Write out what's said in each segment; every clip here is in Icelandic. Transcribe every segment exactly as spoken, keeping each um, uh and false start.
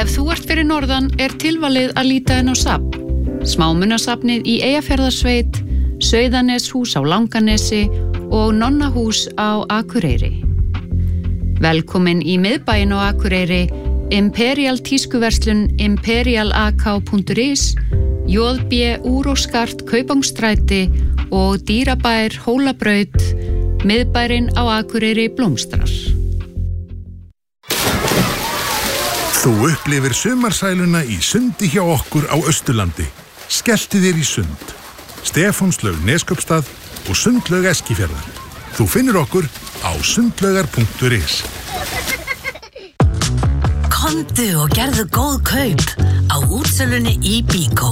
Ef þú ert fyrir norðan er tilvalið að líta inn á safn. Smámunasafnið í Eyjafjarðarsveit, Sauðaneshús á Langanesi og Nonnahús á Akureyri. Velkomin í miðbæinn á Akureyri, Imperial tískuverslun imperial a k punktur is, J B Úróskart Kaupangstræti og Dýrabær Hólabraut, miðbærinn á Akureyri blómstrar. Þú upplifir sumarsæluna í sundi hjá okkur á Austurlandi. Skelltu þér í sund. Stefánslaug Neskaupstað og Sundlaug Eskifjarðar. Þú finnur okkur á sundlaugar punktur is. Komdu og gerðu góð kaup á útsölunni í Bíkó.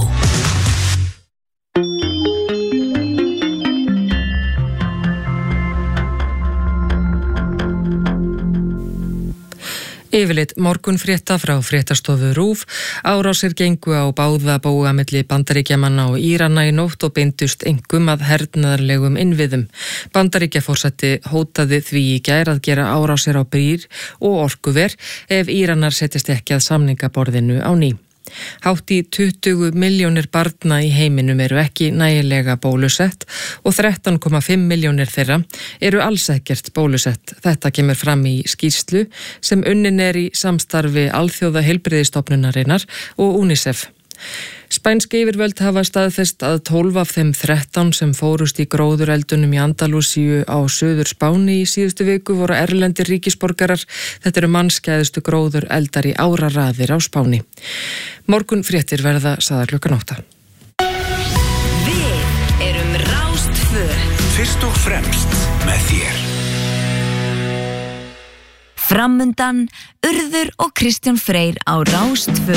Yfirleitt morgunfrétta frá fréttastofu RÚV. Árásir gengu á báða bóga milli Bandaríkjamanna og Írana í nótt og beindust einkum að hernaðarlegum innviðum. Bandaríkjaforseti hótaði því í gær að gera árásir á brýr og orkuver ef Íranar setjast ekki að samningaborðinu á ný. Hátt í tuttugu milljónir barna í heiminum eru ekki nægilega bólusett og þrettán komma fimm milljónir þeirra eru alls ekkert bólusett. Þetta kemur fram í skýrslu sem unnin er í samstarfi Alþjóða heilbrigðisstofnunarinnar og UNICEF. Spænsk yfirvöld hafa staðfest að tólf af þeim þrettán sem fórust í gróðureldunum í Andalúsíu á Suður Spáni í síðustu viku voru erlendir ríkisborgarar. Þetta eru mannskæðustu gróðureldar í áraraðir á Spáni. Morgun fréttir verða sagðar klukkan átta. Við erum Rás tvö. Fyrst og fremst með þér. Framundan, Urður og Kristján Freyr á Rás tvö.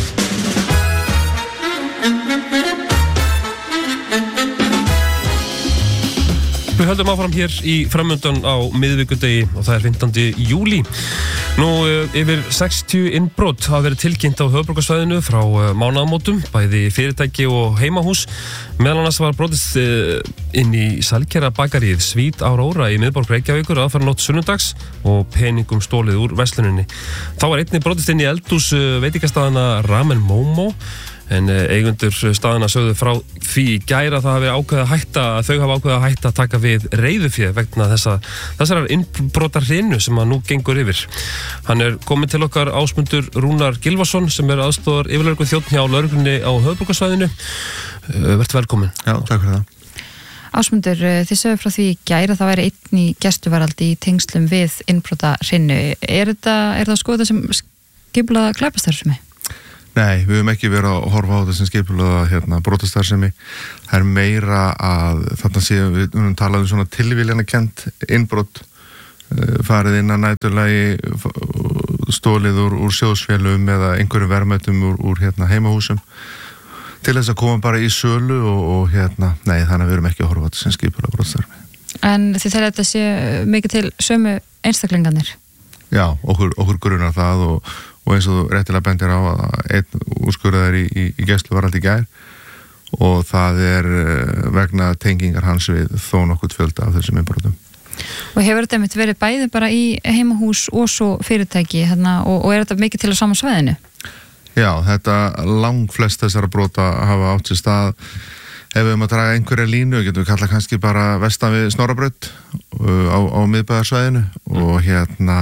Við höldum áfram hér í framundan á miðvikudegi og það er fimmtándi júlí. Nú yfir sextíu innbrot hafa verið tilkynnt á höfuðborgarsvæðinu frá mánaðamótum, bæði fyrirtæki og heimahús. Meðal annars var brotist inn í Salkera bakaríið Svít Áróra í miðborg Reykjavíkur aðfarnótt sunnudags og peningum stólið úr versluninni. Þá var einnig brotist inn í eldhús veitingastaðana Ramen Momo. En eigendur staðana sögðu frá því í gær að það hafi ákveðið að hætta, að þau hafa ákveðið að hætta að taka við reiðufé vegna þessa, þessarar innbrotarhrinu sem að nú gengur yfir. Hann er komin til okkar Ásmundur Rúnar Gylfason sem er aðstoðar yfirlögregluþjónn hjá lögreglunni á höfuðborgarsvæðinu. Vertu velkomin. Já, takk fyrir það. Ásmundur, þið sögðu frá því í gær að það væri einn í gæsluvarðhaldi í tengslum við innbrotarhrinu. Er þetta, er það skoðað sem skipulagða glæpastarfsemi? Nei, við höfum ekki verið að horfa á þetta sem skipulagða hérna, brotastarfsemi. Það er meira að þarna séum við höfum talað um svona tilviljanakennt innbrot, farið inn að næturlagi stólið úr, úr sjóðsfélum eða einhverjum verðmætum úr, úr hérna, heimahúsum til þess að koma bara í sölu og, og hérna, nei, þannig að við höfum ekki að horfa á þetta sem skipulagða brotastarfsemi. En þið þegar þetta sé mikið til sömu einstaklingarnir? Já, okkur, okkur grunar það og og eins og þú réttilega bendir á að einn úrskurðaður í, í, í gæsluvarðhaldi í gær og það er vegna tengingar hans við þó nokkurt fjölda af þessum innbrotum. Og hefur þetta mitt verið bæði bara í heimahús og svo fyrirtæki hérna, og, og er þetta mikið til á sama svæðinu? Já, þetta langflest þessara brota hafa átt sér stað ef við höfum að draga einhverja línu, getum við kalla kannski bara vestan við Snorrabraut á, á miðbæðarsvæðinu og hérna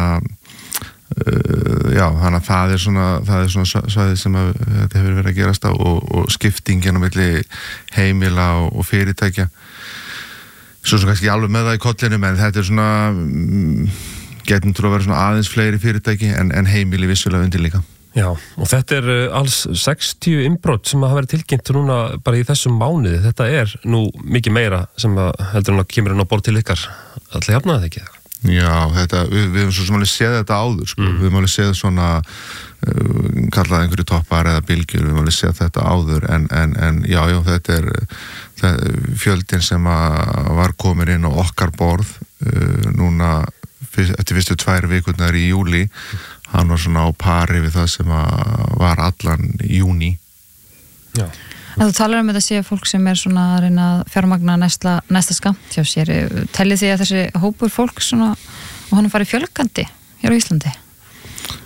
Uh, já, þannig að það er svona, það er svona svæði sem að, þetta hefur verið að gerast á og, og skiptingin á milli heimila og, og fyrirtækja svo sem kannski alveg með það í kollinu en þetta er svona mm, getum til að vera svona aðeins fleiri fyrirtæki en, en heimili vissulega undir líka. Já, og þetta er alls sextíu innbrot sem hafa verið tilkynnt núna bara í þessum mánuði. Þetta er nú mikið meira sem að heldur hann að kemur hann á borð til ykkar. Ætli jafnaði það ekki það? Já, þetta, við, við hefum svo sem alveg séð þetta áður, sko. Mm. Við hefum alveg séð svona, uh, kallað einhverju toppar eða bylgjur, við hefum alveg séð þetta áður, en, en, en já, já, þetta er, þetta er fjöldin sem var komin inn á okkar borð, uh, núna, fyrst, eftir fyrstu tvær vikurnar í júli, hann var svona á pari við það sem var allan í júní. Já. En þú talar um þetta sé fólk sem er svona að reyna að fjármagna næsta, næsta skamt hjá sér. Tellið því að þessi hópur fólk svona, og hann fari fjölgandi hér á Íslandi?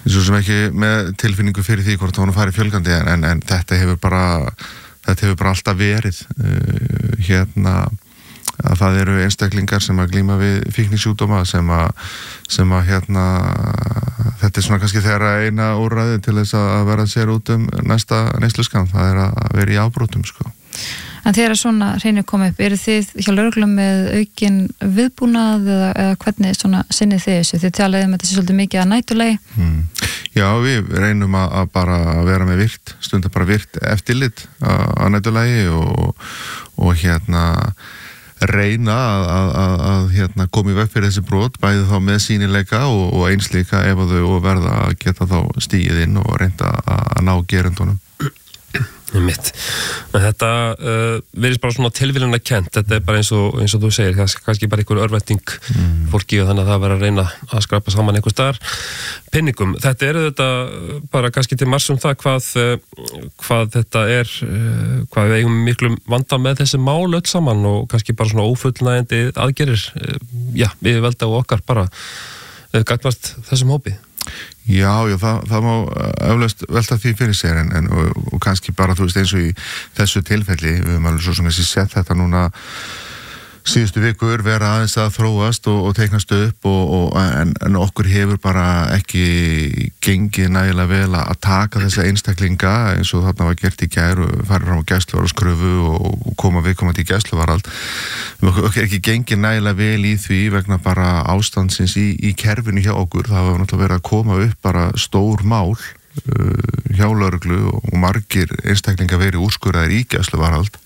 Svo sem ekki með tilfinningu fyrir því hvort hún færi fjölgandi en, en, en þetta hefur bara þetta hefur bara alltaf verið uh, hérna að það eru einstaklingar sem að glíma við fíknisjúkdóma sem að sem að hérna þetta er svona kannski þeirra eina úrræði til þess að vera sér út um næsta neysluskan, það er að vera í afbrotum sko. En þegar svona hreinir koma upp, eru þið hjá lögreglum með aukin viðbúnað eða, eða hvernig svona sinnið þið þessu? Þið talaðum að þetta sé svolítið mikið að nætulegi. Hmm. Já, við reynum að, að bara vera með virt, stundar bara virt eftirlit að, að nætulegi og, og hérna reyna að, að, að, að hérna, koma í veg fyrir þessi brot, bæði þá með sýnileika og, og einslíka ef þau verða að geta þá stíið inn og reynda að, að ná gerendunum. Mitt. Þetta uh, verðist bara svona tilvíluna kent, þetta er bara eins og, eins og þú segir, það er kannski bara einhver örvænting mm. fólki og þannig að það verður að reyna að skrapa saman einhver staðar pinningum. Þetta eru þetta bara kannski til margs um það hvað, hvað þetta er, hvað við eigum miklum vanda með þessi mál öll saman og kannski bara svona ófullnægjandi aðgerir, já, við velda og okkar bara gagnvart þessum hópi. Já, já, það, það má eflaust velta því fyrir sér en, en og, og kannski bara, þú veist, eins og í þessu tilfelli, við höfum alveg svo sem þessi sett þetta núna síðustu vikur vera aðeins að þróast og, og teiknast upp og, og, en, en okkur hefur bara ekki gengið nægilega vel að taka þessa einstaklinga eins og þarna var gert í gær og farið fram á gæsluvar og skröfu og, og koma viðkomandi í gæsluvarald. Okkur er ekki gengið nægilega vel í því vegna bara ástandsins í, í kerfinu hjá okkur. Það var náttúrulega verið að koma upp bara stór mál uh, hjá lögreglu og margir einstaklinga verið úrskurðaðir í gæsluvarald.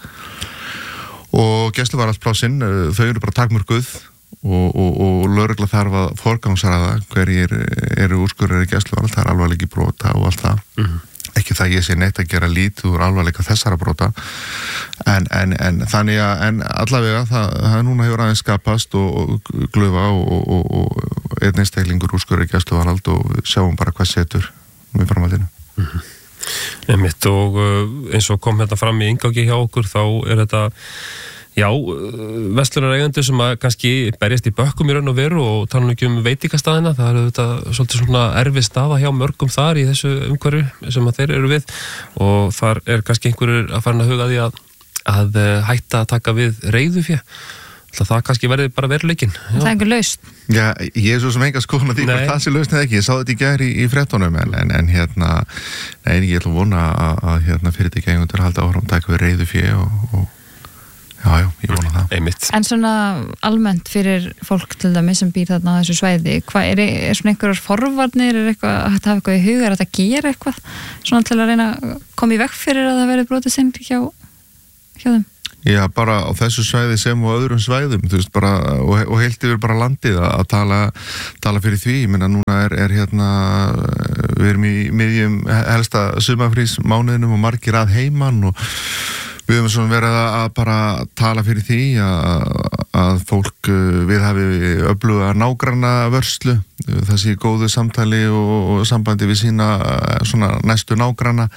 Og gæsluvarðaldsplássin, þau eru bara takmörkuð og, og, og lögregla þarf að forgangsraða hverjir eru úrskurðaðir í gæsluvarðald, það er alvarleiki brota og allt það. Mm-hmm. Ekki það ég sé neitt að gera lítið úr alvarleika þessara brota, en, en, en þannig að en allavega það, það núna hefur aðeins skapast og, og glöfa og, og, og einn einstaklingur úrskurðaðir í gæsluvarðald og sjáum bara hvað setur með framhaldinu. Mm-hmm. Einmitt og eins og kom hérna fram í inngangi hjá okkur þá er þetta já, verslunareigendur sem að kannski berjast í bökkum í raun og veru og tala ekki um veitingastæðina, það er þetta svolítið svona erfið staða hjá mörgum þar í þessu umhverju sem að þeir eru við og þar er kannski einhverjur að fara að huga því að, að hætta að taka við reiðufé. Það kannski verði bara veruleikin. Það er einhver lausn. Já, ég er svo sem enga skoðun að því hvort það sé lausn eða ekki. Ég sá þetta í gær í, í fréttunum en, en, en hérna, nei, ég ætla að vona að, að hérna, fyrirtæki eigendur halda áfram taka við reiðufé og, og já, já, ég vona það. Einmitt. En svona almennt fyrir fólk til dæmis sem býr þarna á þessu svæði, hvað er, er svona einhverjar forvarnir, er eitthvað að hafa eitthvað í huga, er þetta að gera eitthvað svona til að reyna að koma í veg fyrir að það verði brotið sinn hjá, hjá þeim? Já, bara á þessu svæði sem og öðrum svæðum, þú veist, bara, og, og heilt yfir bara landið að, að tala, tala fyrir því. Ég meina, núna er, er hérna, við erum í miðjum helsta sumarfrís mánuðinum og margir að heiman og við höfum svona verið að bara tala fyrir því að, að fólk við hafi öfluga nágranna vörslu, það sé góðu samtali og, og sambandi við sína svona næstu nágranna.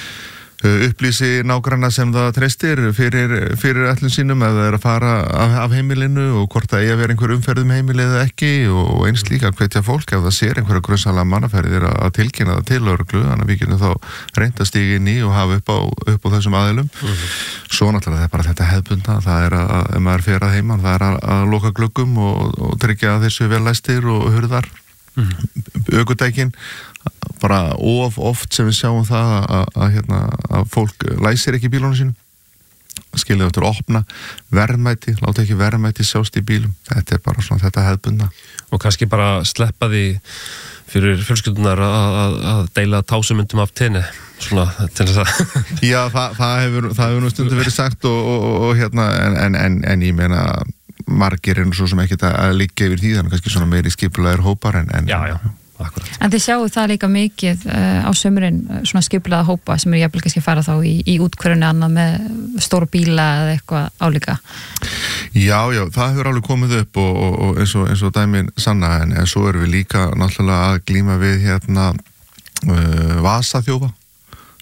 Upplýsi nágranna sem það treystir fyrir, fyrir ætlum sínum eða er að fara af, af heimilinu og hvort það eigi að vera einhver umferð um heimilið eða ekki og eins líka að hvetja fólk ef það sér einhverja grunsamlega mannaferðir að tilkynna það til lögreglu, þannig að við getum þá reynt að stíga inn í og hafa upp á, upp á þessum aðilum. Mm-hmm. Svo náttúrulega það er bara þetta hefðbundna, það er að ef maður fer að heiman, það er að, að loka gluggum og, og tryggja að þessu vel læstir og hurðar. Mm-hmm. Ökutækin bara of oft sem við sjáum það að, að, að, hérna, að fólk læsir ekki bílunum sínum skilja þetta að opna verðmæti, láta ekki verðmæti sjást í bílum, þetta er bara svona þetta hefðbundna og kannski bara sleppa því fyrir fjölskyldunar að, að, að deila tásumundum af tenni svona til þess að Já, það, það hefur það hefur nú stundum verið sagt og, og, og, og hérna en, en, en, en ég meina margir er nú svo sem ekkert að liggja yfir því þannig kannski svona meiri skipulegar hópar en, en Já, já, akkurat. En þið sjáu það líka mikið uh, á sömurinn svona skipulega hópa sem eru jafnvel kannski fara þá í, í útkvörunni annað með stóra bíla eða eitthvað álíka Já, já, það hefur alveg komið upp og, og, og eins og, eins og dæmin sanna en, en svo erum við líka náttúrulega að glíma við hérna uh, vasaþjófa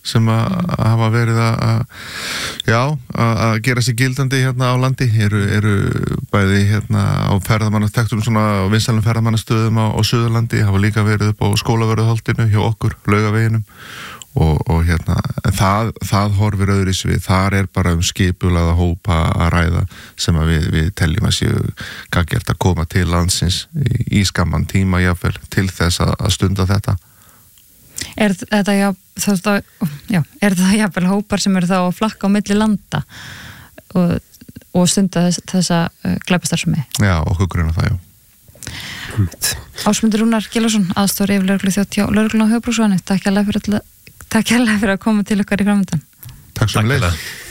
sem að hafa verið að já, að gera sig gildandi hérna á landi eru, eru bæði hérna á ferðamannastektum svona vinsælum ferðamannastöðum á, á Suðurlandi, hafa líka verið upp á Skólavörðuholtinu hjá okkur, Laugaveginum og, og hérna, en það, það horfir öðris við, þar er bara um skipulaða hópa að ræða sem að við, við teljum að séu gaggjart að koma til landsins í, í skamman tíma jáfnvel til þess að, að stunda þetta. Er þetta, já, þetta, já, er þetta jafnvel hópar sem eru þá að flakka á milli landa og, og stunda þess, þessa uh, glæpastarfsemi? Já, okkur grunna það, já. Ásmundur Rúnar Gylfason, aðstoðar yfirlögregluþjónn hjá lögreglunni á höfuðborgarsvæðinu. Takk hérlega fyrir, takk hérlega fyrir að koma til okkar í framöndan. Takk svo mjög.